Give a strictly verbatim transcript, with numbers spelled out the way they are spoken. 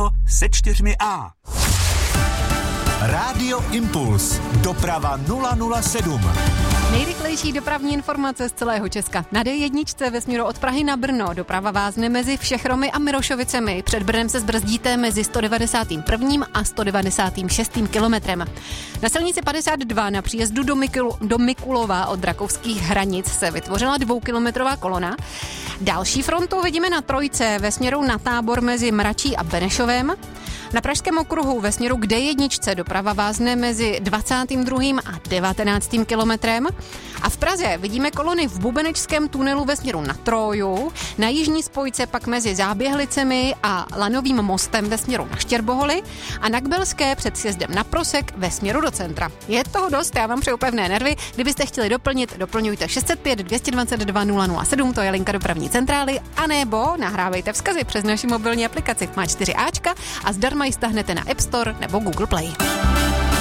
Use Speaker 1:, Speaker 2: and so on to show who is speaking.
Speaker 1: Brno se čtyřmi A. Rádio Impuls. Doprava nula nula sedm.
Speaker 2: Nejrychlejší dopravní informace z celého Česka. Na D jedna ve směru od Prahy na Brno doprava vázne mezi Všechromy a Mirošovicemi. Před Brnem se zbrzdíte mezi sto devadesátým prvním a sto devadesátým šestým kilometrem. Na silnici padesát dva na příjezdu do, Mikul, do Mikulova od rakousských hranic se vytvořila dvoukilometrová kolona. Další frontu vidíme na Trojce ve směru na Tábor mezi Mračí a Benešovem. Na Pražském okruhu ve směru k D jedna doprava vázne mezi dvacátým druhým a devatenáctým kilometrem. A v Praze vidíme kolony v Bubenečském tunelu ve směru na Tróju, na jižní spojce pak mezi Záběhlicemi a Lanovým mostem ve směru na Štěrboholy a na Kbelské před sjezdem na Prosek ve směru do centra. Je toho dost, já vám přeju pevné nervy. Kdybyste chtěli doplnit, doplňujte šest set pět dvě dvacet dva nula nula sedm, to je linka dopravní centrály, anebo nahrávejte vzkazy přes naši mobilní aplikaci Má čtyři Ačka a zdarma ji stáhnete na App Store nebo Google Play.